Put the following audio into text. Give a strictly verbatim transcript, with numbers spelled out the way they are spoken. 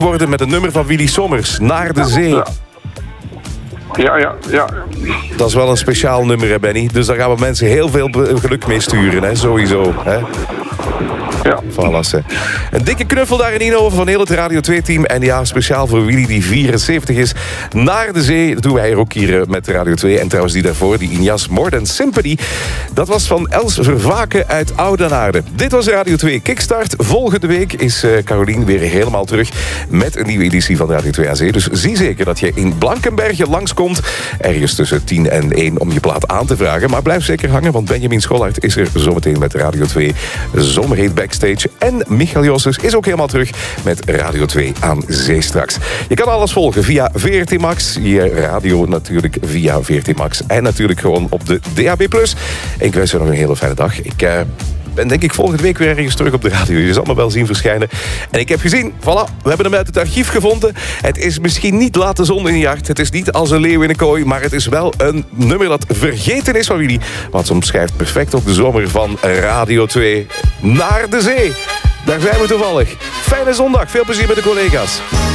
worden met een nummer van Willy Sommers, Naar de Zee. Ja. Ja, ja, ja. Dat is wel een speciaal nummer, hè, Benny. Dus daar gaan we mensen heel veel geluk mee sturen, hè, sowieso. Hè. Ja. Voilà, een dikke knuffel daar in Nino van heel het Radio twee-team. En ja, speciaal voor Willy die vierenzeventig is. Naar de Zee, dat doen wij hier ook hier met Radio twee. En trouwens die daarvoor, die Injas More Than Sympathy. Dat was van Els Vervaken uit Oudenaarde. Dit was Radio twee Kickstart. Volgende week is uh, Carolien weer helemaal terug met een nieuwe editie van Radio twee aan Zee. Dus zie zeker dat je in Blankenberge langskomt. Ergens tussen tien en één om je plaat aan te vragen. Maar blijf zeker hangen, want Benjamin Schollaert is er zometeen met Radio twee Zomerheet Backstage. En Michael Jossers is ook helemaal terug met Radio twee aan Zee straks. Je kan alles volgen via V R T Max. Je radio natuurlijk via V R T Max. En natuurlijk gewoon op de D A B plus. Ik wens je nog een hele fijne dag. Ik... Uh, ben denk ik volgende week weer ergens terug op de radio. Je zal me wel zien verschijnen. En ik heb gezien, voilà, we hebben hem uit het archief gevonden. Het is misschien niet Late Zon in je hart. Het is niet Als een leeuw in een kooi. Maar het is wel een nummer dat vergeten is van Willy. Want ze omschrijft perfect op de zomer van Radio twee. Naar de Zee. Daar zijn we toevallig. Fijne zondag. Veel plezier met de collega's.